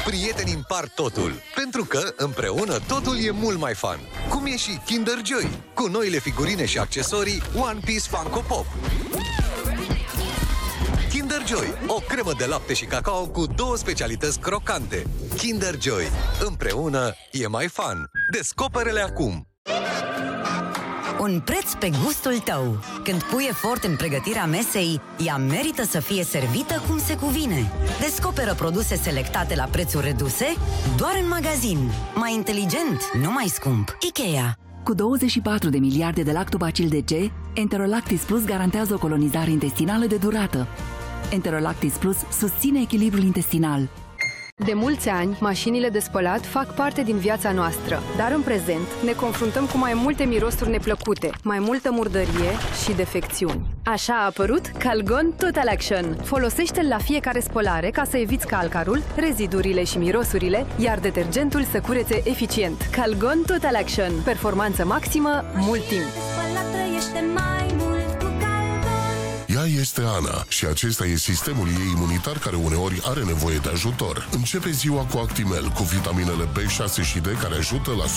prietenii împart totul. Pentru că, împreună, totul e mult mai fun. Cum e și Kinder Joy, cu noile figurine și accesorii One Piece Funko Pop. Kinder Joy, o cremă de lapte și cacao cu 2 specialități crocante. Kinder Joy, împreună e mai fun. Descoperă-le acum! Un preț pe gustul tău. Când pui efort în pregătirea mesei, ea merită să fie servită cum se cuvine. Descoperă produse selectate la prețuri reduse doar în magazin. Mai inteligent, nu mai scump. IKEA. Cu 24 de miliarde de lactobacil de C, Enterolactis Plus garantează o colonizare intestinală de durată. Enterolactis Plus susține echilibrul intestinal. De mulți ani, mașinile de spălat fac parte din viața noastră, dar în prezent ne confruntăm cu mai multe mirosuri neplăcute, mai multă murdărie și defecțiuni. Așa a apărut Calgon Total Action. Folosește-l la fiecare spălare ca să eviți calcarul, rezidurile și mirosurile, iar detergentul să curețe eficient. Calgon Total Action. Performanță maximă, mult timp. Ea este Ana și acesta e sistemul ei imunitar care uneori are nevoie de ajutor. Începe ziua cu Actimel, cu vitaminele B6 și D care ajută la